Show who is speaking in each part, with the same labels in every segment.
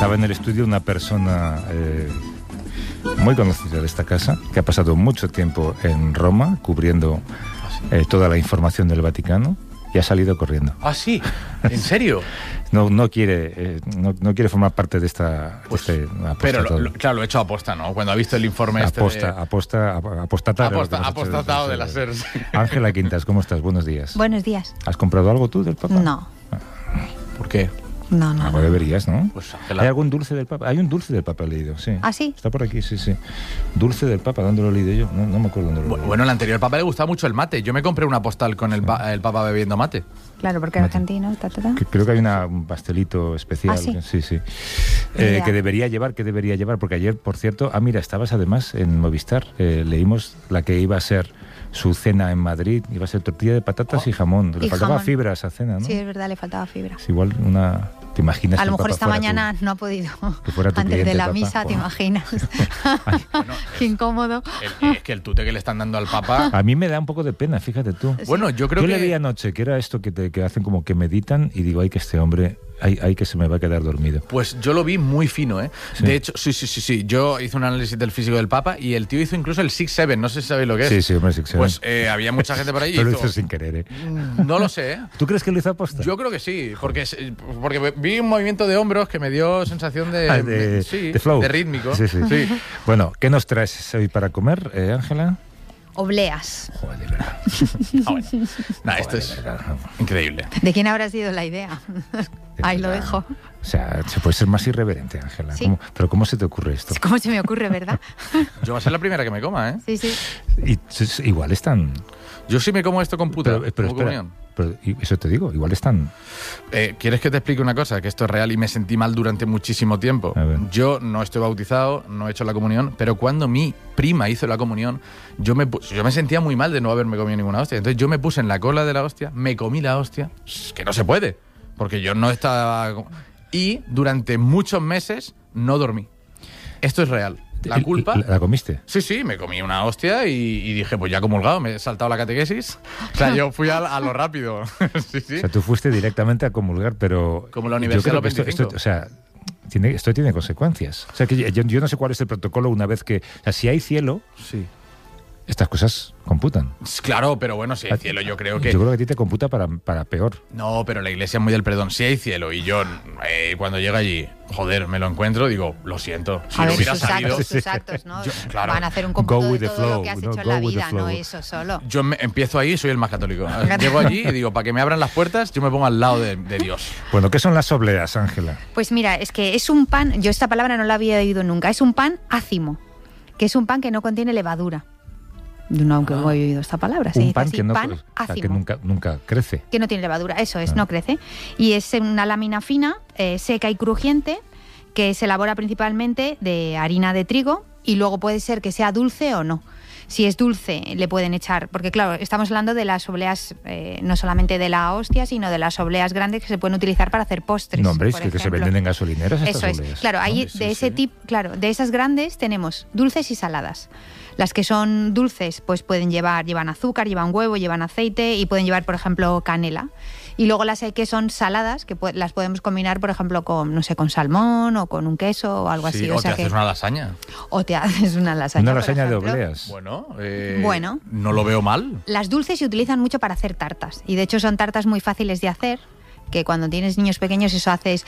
Speaker 1: Estaba en el estudio una persona muy conocida de esta casa, que ha pasado mucho tiempo en Roma cubriendo toda la información del Vaticano y ha salido corriendo.
Speaker 2: ¿Ah, sí? ¿En serio?
Speaker 1: No quiere formar parte de esta...
Speaker 2: Pues, pero claro, lo he hecho aposta, ¿no? Cuando ha visto el informe apostatado de la SER.
Speaker 1: Ángela Quintas, ¿cómo estás? Buenos días.
Speaker 3: Buenos días.
Speaker 1: ¿Has comprado algo tú del Papa?
Speaker 3: No.
Speaker 2: ¿Por qué?
Speaker 3: No.
Speaker 1: Algo deberías, ¿no?
Speaker 2: Pues, Ángela...
Speaker 1: ¿Hay algún dulce del Papa? Hay un dulce del Papa leído, sí.
Speaker 3: ¿Ah, sí?
Speaker 1: Está por aquí, sí. Dulce del Papa, ¿dónde lo he leído yo? No me acuerdo dónde lo he leído.
Speaker 2: Bueno, al anterior Papa le gustaba mucho el mate. Yo me compré una postal con el Papa bebiendo mate.
Speaker 3: Claro, porque es argentino.
Speaker 1: Creo que hay un pastelito especial.
Speaker 3: ¿Ah, sí?
Speaker 1: Sí. Que debería llevar, porque ayer, por cierto... mira, estabas además en Movistar. Leímos la que iba a ser su cena en Madrid. Iba a ser tortilla de patatas y jamón. Le faltaba fibra a esa cena, ¿no?
Speaker 3: Sí, es verdad, le faltaba fibra.
Speaker 1: Es igual una... ¿Te imaginas?
Speaker 3: A lo mejor esta mañana no ha podido. Antes de la misa, ¿te imaginas? Qué incómodo.
Speaker 2: Es que el tute que le están dando al Papa...
Speaker 1: A mí me da un poco de pena, fíjate tú.
Speaker 2: Sí. Bueno, yo creo que...
Speaker 1: Yo le vi anoche, que era esto que hacen como que meditan y digo, ay, que este hombre... Ay, que se me va a quedar dormido.
Speaker 2: Pues yo lo vi muy fino, ¿eh? ¿Sí? De hecho, sí. Yo hice un análisis del físico del Papa y el tío hizo incluso el 6-7. No sé si sabéis lo que es.
Speaker 1: Sí, hombre, 6-7.
Speaker 2: Pues había mucha gente por ahí.
Speaker 1: Pero lo hizo sin querer, ¿eh?
Speaker 2: No lo sé, ¿eh?
Speaker 1: ¿Tú crees que lo hizo aposta?
Speaker 2: Yo creo que sí, porque vi un movimiento de hombros que me dio sensación de
Speaker 1: flow.
Speaker 2: De rítmico.
Speaker 1: Sí. Bueno, ¿qué nos traes hoy para comer, Ángela?
Speaker 3: Obleas.
Speaker 1: Joder, de verdad.
Speaker 2: Bueno. Esto es increíble.
Speaker 3: ¿De quién habrá sido la idea? Ahí lo dejo.
Speaker 1: O sea, se puede ser más irreverente, Ángela.
Speaker 3: ¿Sí?
Speaker 1: ¿Pero cómo se te ocurre esto?
Speaker 3: ¿Cómo se me ocurre, verdad?
Speaker 2: Yo va a ser la primera que me coma, ¿eh?
Speaker 3: Sí.
Speaker 1: Y igual están...
Speaker 2: Yo sí me como esto con puta.
Speaker 1: Pero espera, eso te digo, igual están...
Speaker 2: ¿Quieres que te explique una cosa? Que esto es real y me sentí mal durante muchísimo tiempo. Yo no estoy bautizado, no he hecho la comunión, pero cuando mi prima hizo la comunión, yo me sentía muy mal de no haberme comido ninguna hostia. Entonces yo me puse en la cola de la hostia, me comí la hostia, que no se puede, porque yo no estaba... Y durante muchos meses no dormí. Esto es real. ¿La culpa?
Speaker 1: ¿La comiste?
Speaker 2: Sí, me comí una hostia y dije, pues ya comulgado, me he saltado la catequesis. O sea, yo fui a lo rápido. Sí.
Speaker 1: O sea, tú fuiste directamente a comulgar, pero...
Speaker 2: Como la Universidad de los 25.
Speaker 1: Esto tiene consecuencias. O sea, que yo no sé cuál es el protocolo una vez que... O sea, si hay cielo...
Speaker 2: Sí.
Speaker 1: Estas cosas computan.
Speaker 2: Claro, pero bueno, si hay cielo, yo creo que...
Speaker 1: Yo creo que a ti te computa para peor.
Speaker 2: No, pero la iglesia es muy del perdón. Si hay cielo y yo cuando llega allí, joder, me lo encuentro, digo, lo siento. Si
Speaker 3: a
Speaker 2: no
Speaker 3: ver,
Speaker 2: hubiera salido...
Speaker 3: sus actos, ¿no?
Speaker 2: Claro.
Speaker 3: Van a hacer un cómputo de todo lo que has hecho en la vida, no eso solo.
Speaker 2: Yo empiezo ahí, soy el más católico. Llego allí y digo, para que me abran las puertas, yo me pongo al lado de Dios.
Speaker 1: Bueno, ¿qué son las obleas, Ángela?
Speaker 3: Pues mira, es que es un pan, yo esta palabra no la había oído nunca, es un pan ácimo, que es un pan que no contiene levadura. No, aunque he oído esta palabra.
Speaker 1: Un pan que nunca crece.
Speaker 3: Que no tiene levadura, eso es, no crece. Y es una lámina fina, seca y crujiente, que se elabora principalmente de harina de trigo y luego puede ser que sea dulce o no. Si es dulce, le pueden echar, porque claro, estamos hablando de las obleas, no solamente de la hostia, sino de las obleas grandes que se pueden utilizar para hacer postres.
Speaker 1: No, hombre, es que se venden en gasolineras estas
Speaker 3: obleas. Eso es, claro, ahí de ese tipo, claro, de esas grandes tenemos dulces y saladas. Las que son dulces, pues llevan azúcar, llevan huevo, llevan aceite y pueden llevar, por ejemplo, canela. Y luego las que son saladas, que las podemos combinar, por ejemplo, con salmón o con un queso o algo así.
Speaker 2: O te haces una lasaña.
Speaker 3: O te haces una lasaña.
Speaker 1: Una lasaña de obleas.
Speaker 2: Bueno, no lo veo mal.
Speaker 3: Las dulces se utilizan mucho para hacer tartas. Y de hecho son tartas muy fáciles de hacer. Que cuando tienes niños pequeños eso haces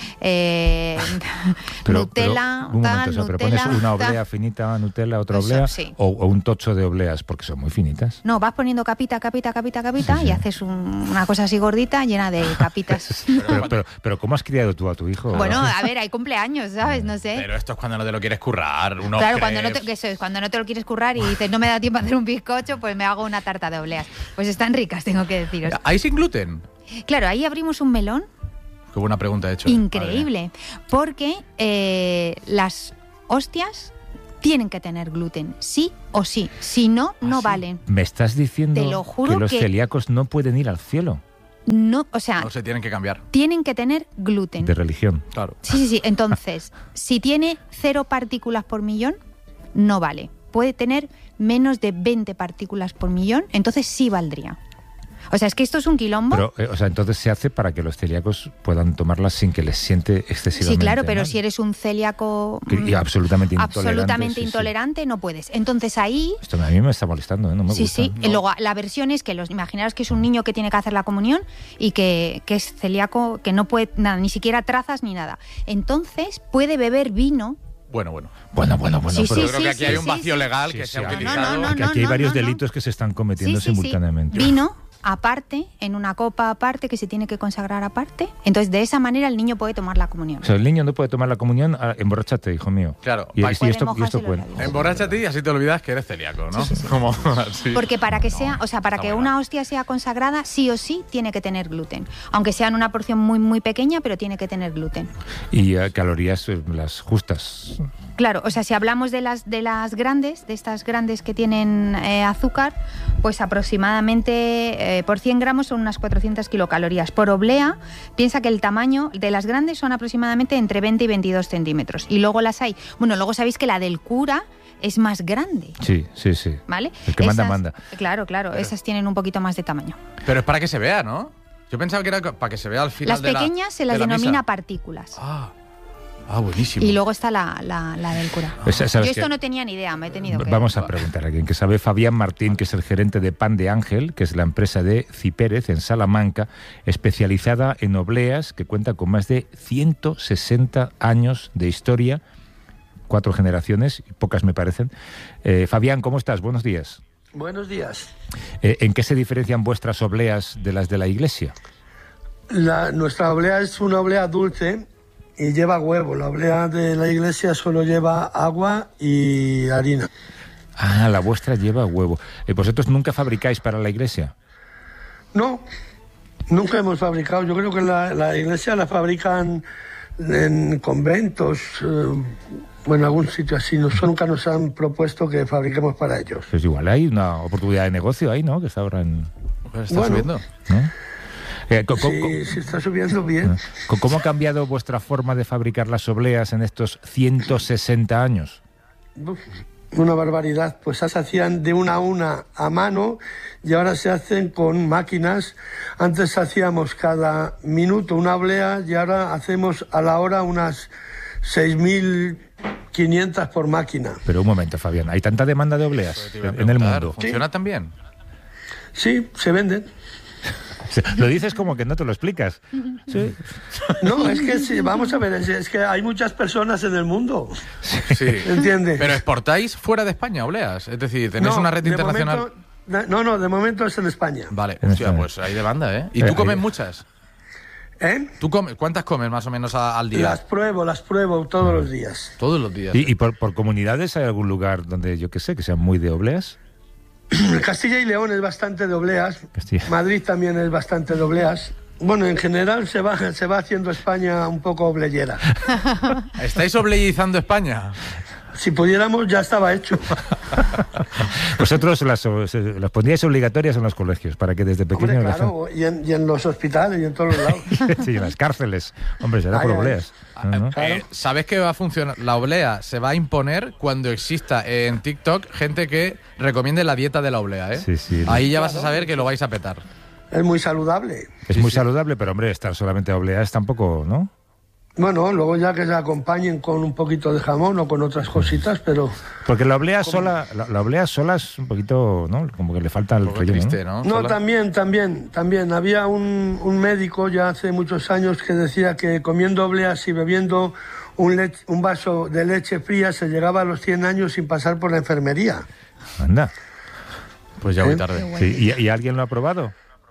Speaker 3: Nutella,
Speaker 1: pero pones una oblea finita, Nutella, otra oblea, sí. o un tocho de obleas, porque son muy finitas.
Speaker 3: No, vas poniendo capita y haces una cosa así gordita llena de capitas.
Speaker 1: pero ¿cómo has criado tú a tu hijo?
Speaker 3: Bueno, a ver, hay cumpleaños, ¿sabes? No sé.
Speaker 2: Pero esto es cuando no te lo quieres currar.
Speaker 3: Claro, cuando no te lo quieres currar y dices, no me da tiempo a hacer un bizcocho, pues me hago una tarta de obleas. Pues están ricas, tengo que deciros.
Speaker 2: ¿Hay sin gluten?
Speaker 3: Claro, ahí abrimos un melón.
Speaker 2: Qué buena pregunta he hecho.
Speaker 3: Increíble, porque las hostias tienen que tener gluten, sí o sí. Si no, no valen.
Speaker 1: ¿Me estás diciendo
Speaker 3: Te lo juro
Speaker 1: que los celíacos no pueden ir al cielo?
Speaker 3: No, o sea...
Speaker 2: No se tienen que cambiar.
Speaker 3: Tienen que tener gluten.
Speaker 1: De religión.
Speaker 2: Claro.
Speaker 3: Sí. Entonces, si tiene 0 partículas por millón, no vale. Puede tener menos de 20 partículas por millón, entonces sí valdría. O sea, es que esto es un quilombo.
Speaker 1: Pero, o sea, entonces se hace para que los celíacos puedan tomarlas sin que les siente excesivamente.
Speaker 3: Sí, claro, pero
Speaker 1: mal.
Speaker 3: si eres un celíaco
Speaker 1: Y absolutamente
Speaker 3: intolerante, no puedes. Entonces ahí...
Speaker 1: Esto a mí me está molestando, ¿eh? No me gusta.
Speaker 3: Sí.
Speaker 1: No.
Speaker 3: Y luego la versión es que imaginaros que es un niño que tiene que hacer la comunión y que es celíaco, que no puede nada, ni siquiera trazas ni nada. Entonces puede beber vino.
Speaker 2: Bueno.
Speaker 3: Sí,
Speaker 2: pero yo creo
Speaker 3: sí,
Speaker 2: que aquí hay un vacío legal
Speaker 1: sí,
Speaker 2: que se ha
Speaker 1: sí,
Speaker 2: utilizado.
Speaker 3: no,
Speaker 1: Aquí hay varios delitos que se están cometiendo simultáneamente.
Speaker 3: Vino aparte, en una copa aparte, que se tiene que consagrar aparte. Entonces, de esa manera el niño puede tomar la comunión.
Speaker 1: O sea, el niño no puede tomar la comunión, emborráchate, hijo mío.
Speaker 2: Claro.
Speaker 1: Y
Speaker 3: Puede
Speaker 1: esto
Speaker 3: mojarse los
Speaker 1: cuenta.
Speaker 3: labios.
Speaker 2: Emborráchate y así te olvidas que eres celíaco, ¿no?
Speaker 3: Sí.
Speaker 2: Como así.
Speaker 3: Porque para que sea, o sea, para
Speaker 2: está
Speaker 3: que
Speaker 2: muy
Speaker 3: una
Speaker 2: mal.
Speaker 3: hostia sea consagrada, sí o sí tiene que tener gluten. Aunque sea en una porción muy, muy pequeña, pero tiene que tener gluten.
Speaker 1: Y calorías las justas.
Speaker 3: Claro, o sea, si hablamos de las grandes, de estas grandes que tienen azúcar, pues aproximadamente por 100 gramos son unas 400 kilocalorías. Por oblea, piensa que el tamaño de las grandes son aproximadamente entre 20 y 22 centímetros. Y luego las hay. Bueno, luego sabéis que la del cura es más grande.
Speaker 1: Sí.
Speaker 3: ¿Vale?
Speaker 1: El que manda.
Speaker 3: Claro, esas tienen un poquito más de tamaño.
Speaker 2: Pero es para que se vea, ¿no? Yo pensaba que era para que se vea al final
Speaker 3: Las
Speaker 2: de la
Speaker 3: pequeñas se las
Speaker 2: de la
Speaker 3: denomina
Speaker 2: misa.
Speaker 3: partículas.
Speaker 2: Ah, buenísimo.
Speaker 3: Y luego está la del cura.
Speaker 1: ¿Sabes
Speaker 3: Yo
Speaker 1: qué?
Speaker 3: esto no tenía ni idea, me he tenido que...
Speaker 1: Vamos a preguntar a alguien que sabe. Fabián Martín, que es el gerente de Pan de Ángel, que es la empresa de Cipérez en Salamanca, especializada en obleas, que cuenta con más de 160 años de historia, 4 generaciones, pocas me parecen. Fabián, ¿cómo estás? Buenos días.
Speaker 4: Buenos días.
Speaker 1: ¿En qué se diferencian vuestras obleas de las de la iglesia?
Speaker 4: Nuestra oblea es una oblea dulce y lleva huevo. La oblea de la iglesia solo lleva agua y harina.
Speaker 1: Ah, la vuestra lleva huevo. ¿Vosotros nunca fabricáis para la iglesia?
Speaker 4: No, nunca hemos fabricado. Yo creo que la iglesia la fabrican en conventos, en algún sitio así. Nunca nos han propuesto que fabriquemos para ellos.
Speaker 1: Pues igual hay una oportunidad de negocio ahí, ¿no? Que está ahora en...
Speaker 2: Pues está subiendo.
Speaker 1: ¿no?
Speaker 4: Sí, está subiendo bien.
Speaker 1: ¿Cómo ha cambiado vuestra forma de fabricar las obleas en estos 160 años?
Speaker 4: Una barbaridad. Pues se hacían de una a mano y ahora se hacen con máquinas. Antes hacíamos cada minuto una oblea y ahora hacemos a la hora unas 6.500 por máquina.
Speaker 1: Pero un momento, Fabián, ¿hay tanta demanda de obleas en el mundo?
Speaker 2: ¿Funciona también?
Speaker 4: Sí, se venden.
Speaker 1: Lo dices como que no te lo explicas. Sí.
Speaker 4: No, es que sí, vamos a ver, es que hay muchas personas en el mundo.
Speaker 2: Sí.
Speaker 4: ¿Entiendes?
Speaker 2: ¿Pero exportáis fuera de España obleas? Es decir, ¿tenéis una red
Speaker 4: de
Speaker 2: internacional?
Speaker 4: Momento, de momento es en España.
Speaker 2: Vale,
Speaker 1: En
Speaker 2: hostia,
Speaker 1: España.
Speaker 2: pues hay demanda, ¿eh? ¿Y tú comes muchas? ¿Cuántas comes más o menos al día?
Speaker 4: Las pruebo todos los días.
Speaker 2: Todos los días.
Speaker 1: ¿Y por comunidades hay algún lugar donde, yo qué sé, que sean muy de obleas?
Speaker 4: Castilla y León es bastante de obleas.
Speaker 1: Castilla.
Speaker 4: Madrid también es bastante de obleas. Bueno, en general se va haciendo España un poco obleyera.
Speaker 2: ¿Estáis obleyizando España?
Speaker 4: Si pudiéramos, ya estaba hecho.
Speaker 1: Vosotros las pondríais obligatorias en los colegios para que desde pequeños...
Speaker 4: Hombre, claro, y en los hospitales y en todos los lados.
Speaker 1: Sí, en las cárceles. Hombre, será por obleas. ¿No?
Speaker 4: Claro.
Speaker 2: ¿Sabes qué va a funcionar? La oblea se va a imponer cuando exista en TikTok gente que recomiende la dieta de la oblea, ¿eh?
Speaker 1: Sí.
Speaker 2: Ahí ya vas a saber que lo vais a petar.
Speaker 4: Es muy saludable.
Speaker 1: Es muy saludable, pero hombre, estar solamente a obleas tampoco, ¿no?
Speaker 4: Bueno, luego ya que se acompañen con un poquito de jamón o con otras cositas, pero...
Speaker 1: Porque la oblea sola es un poquito, ¿no? Como que le falta el
Speaker 2: Un poco
Speaker 1: relleno,
Speaker 2: triste, ¿no?
Speaker 4: No,
Speaker 2: Sola.
Speaker 4: también. Había un médico ya hace muchos años que decía que comiendo obleas y bebiendo un vaso de leche fría se llegaba a los 100 años sin pasar por la enfermería.
Speaker 1: Anda.
Speaker 2: Pues ya voy tarde.
Speaker 1: Sí, ¿y alguien lo ha probado?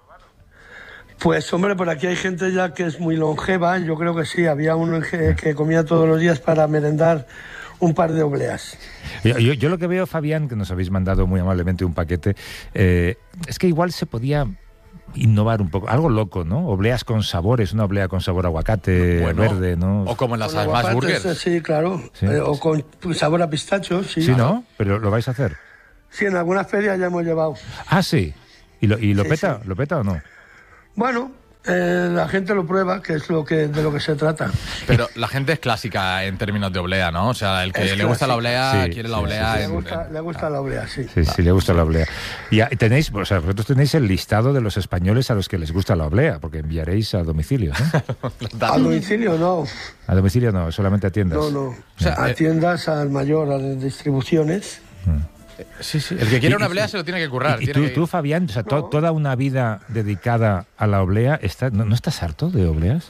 Speaker 4: Pues hombre, por aquí hay gente ya que es muy longeva, yo creo que sí, había uno que comía todos los días para merendar un par de obleas.
Speaker 1: Yo lo que veo, Fabián, que nos habéis mandado muy amablemente un paquete, es que igual se podía innovar un poco, algo loco, ¿no? Obleas con sabores, una oblea con sabor a aguacate verde, ¿no?
Speaker 2: O como en las
Speaker 4: Con
Speaker 2: Smash
Speaker 4: aguacates,
Speaker 2: Burgers.
Speaker 4: sí, claro.
Speaker 1: Sí.
Speaker 4: O con sabor a pistacho, sí.
Speaker 1: Sí, ¿no? Pero lo vais a hacer.
Speaker 4: Sí, en algunas ferias ya hemos llevado.
Speaker 1: Ah, sí. ¿Y lo
Speaker 4: Sí,
Speaker 1: peta?
Speaker 4: sí.
Speaker 1: ¿Lo peta o no?
Speaker 4: Bueno, La gente lo prueba, que es de lo que se trata.
Speaker 2: Pero la gente es clásica en términos de oblea, ¿no? O sea, el que le gusta la oblea, quiere la oblea.
Speaker 4: Le gusta la oblea, sí.
Speaker 1: Sí, le gusta la oblea. Y tenéis, o sea, vosotros tenéis el listado de los españoles a los que les gusta la oblea, porque enviaréis a domicilio, ¿no?
Speaker 4: A domicilio no.
Speaker 1: A domicilio no, solamente a tiendas.
Speaker 4: No. O sea, a tiendas, al mayor, a distribuciones.
Speaker 2: Sí. El que quiere una oblea se lo tiene que currar.
Speaker 1: Y tú, Fabián, o sea, toda una vida dedicada a la oblea, ¿no estás harto de obleas?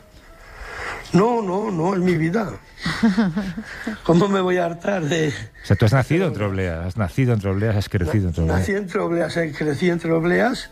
Speaker 4: No, es mi vida. ¿Cómo me voy a hartar de...?
Speaker 1: O sea, tú has nacido entre obleas, has crecido entre obleas.
Speaker 4: Nací entre obleas, crecí entre obleas.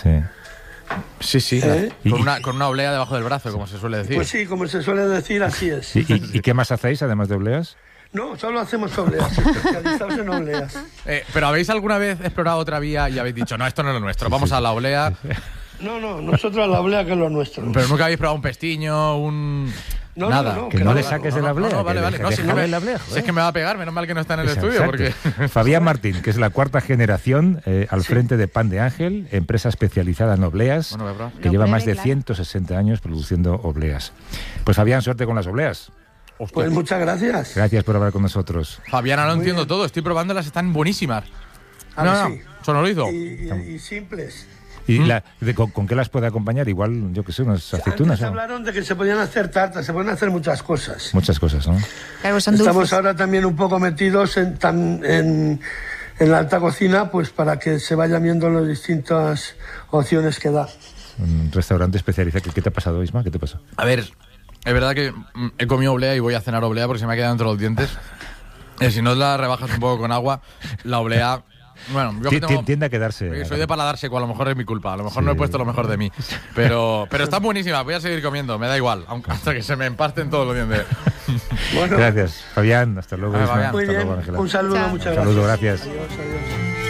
Speaker 2: Sí. Con una oblea debajo del brazo, como se suele decir.
Speaker 4: Pues sí, como se suele decir, así es.
Speaker 1: ¿Y qué más hacéis, además de obleas?
Speaker 4: No, solo hacemos obleas, especializados en obleas.
Speaker 2: ¿Pero habéis alguna vez explorado otra vía y habéis dicho, no, esto no es lo nuestro, vamos a la oblea?
Speaker 4: No, nosotros a la oblea, que es lo nuestro.
Speaker 2: Pero nunca habéis probado un pestiño, nada.
Speaker 4: No,
Speaker 1: que no le saques de la oblea.
Speaker 2: No, vale. No, si es que me va a pegar, menos mal que no está en el estudio. Porque...
Speaker 1: Fabián Martín, que es la cuarta generación al frente de Pan de Ángel, empresa especializada en obleas, que lleva más de 160 años produciendo obleas. Pues Fabián, suerte con las obleas.
Speaker 4: Hostia. Pues muchas gracias.
Speaker 1: Gracias por hablar con nosotros.
Speaker 2: Fabiana, no entiendo todo. Estoy probándolas, están buenísimas.
Speaker 4: Sí.
Speaker 2: Sonorizo.
Speaker 4: Y simples.
Speaker 1: ¿Y con qué las puede acompañar? Igual, yo qué sé, unas aceitunas.
Speaker 4: Antes hablaron de que se podían hacer tartas, se pueden hacer muchas cosas.
Speaker 1: Muchas cosas, ¿no?
Speaker 3: Claro, son
Speaker 4: Estamos
Speaker 3: dulces.
Speaker 4: ahora también un poco metidos en la alta cocina, pues para que se vayan viendo las distintas opciones que da.
Speaker 1: Un restaurante especializado. ¿Qué te ha pasado, Isma? ¿Qué te pasa?
Speaker 2: A ver... Es verdad que he comido oblea y voy a cenar oblea porque se me ha quedado entre los dientes. Si no la rebajas un poco con agua, la oblea... Bueno, yo
Speaker 1: tiende a quedarse.
Speaker 2: Soy de paladar seco, a lo mejor es mi culpa. A lo mejor no he puesto lo mejor de mí. Pero están buenísimas, voy a seguir comiendo, me da igual. Hasta que se me empasten todos los dientes.
Speaker 4: Bueno.
Speaker 1: Gracias, Fabián. Hasta luego, Isma.
Speaker 4: Muy bien. Un saludo, muchas gracias.
Speaker 1: Un saludo, gracias.
Speaker 4: Adiós.